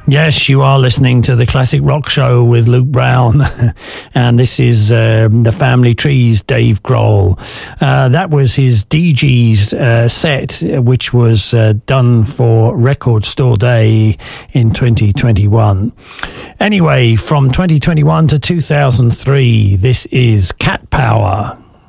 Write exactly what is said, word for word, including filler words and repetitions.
Yes, you are listening to the Classic Rock Show with Luke Brown, and this is um, the Family Trees, Dave Grohl. Uh, that was his D J's uh, set, which was uh, done for Record Store Day in twenty twenty-one. Anyway, from twenty twenty-one to two thousand three, this is Cat Power.